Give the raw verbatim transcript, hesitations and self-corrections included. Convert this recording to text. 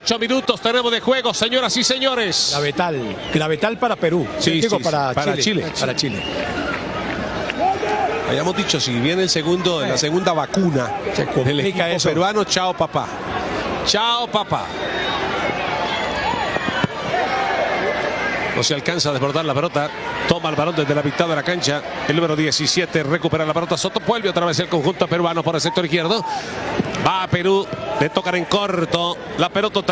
Ocho minutos tenemos de juego, señoras y señores. Gravetal, gravetal para Perú. Sí, Digo, sí, para, para Chile, Chile. Para Chile. Habíamos dicho, si viene el segundo, la segunda vacuna Se del complica equipo eso. peruano, chao papá. Chao papá. No se alcanza a desbordar la pelota. Toma el balón desde la mitad de la cancha. El número diecisiete recupera la pelota. Soto vuelve otra vez el conjunto peruano por el sector izquierdo. Va a Perú. Le tocan en corto. La pelota